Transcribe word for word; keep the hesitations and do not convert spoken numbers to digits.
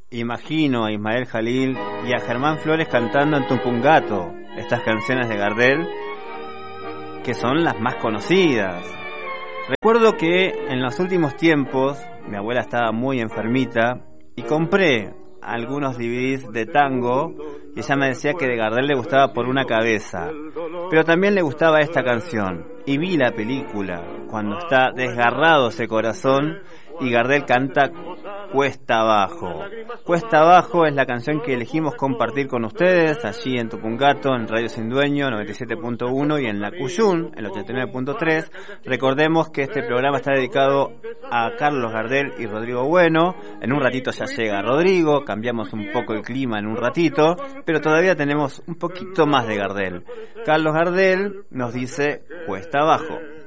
imagino a Ismael Jalil y a Germán Flores cantando en Tupungato estas canciones de Gardel, que son las más conocidas. Recuerdo que en los últimos tiempos mi abuela estaba muy enfermita y compré algunos D V Ds de tango y ella me decía que de Gardel le gustaba Por una cabeza, pero también le gustaba esta canción, y vi la película cuando está desgarrado ese corazón y Gardel canta Cuesta Abajo. Cuesta Abajo es la canción que elegimos compartir con ustedes allí en Tupungato, en Radio Sin Dueño noventa y siete punto uno y en la Cuyún, el ochenta y nueve punto tres. Recordemos que este programa está dedicado a Carlos Gardel y Rodrigo Bueno. En un ratito ya llega Rodrigo, cambiamos un poco el clima en un ratito, pero todavía tenemos un poquito más de Gardel. Carlos Gardel nos dice Cuesta Abajo.